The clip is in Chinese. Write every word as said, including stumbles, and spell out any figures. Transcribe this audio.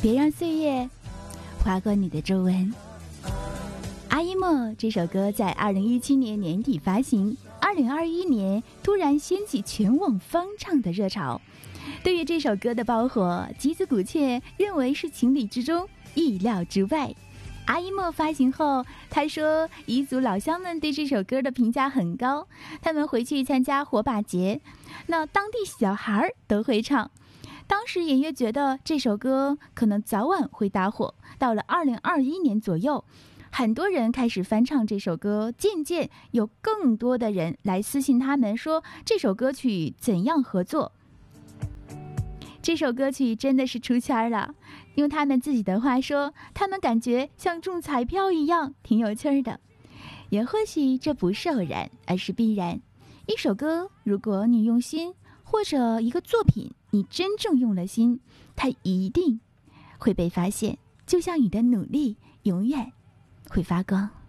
别让岁月划过你的皱纹。阿依莫这首歌在二零一七年年底发行，二零二一年突然掀起全网翻唱的热潮。对于这首歌的爆火，吉子古切认为是情理之中，意料之外。阿依莫发行后，他说彝族老乡们对这首歌的评价很高，他们回去参加火把节，那当地小孩都会唱。当时隐约觉得这首歌可能早晚会大火，到了二零二一年左右，很多人开始翻唱这首歌，渐渐有更多的人来私信他们说这首歌曲怎样合作。这首歌曲真的是出圈了，用他们自己的话说，他们感觉像中彩票一样，挺有趣的。也或许这不是偶然，而是必然。一首歌，如果你用心，或者一个作品你真正用了心，它一定会被发现，就像你的努力永远会发光。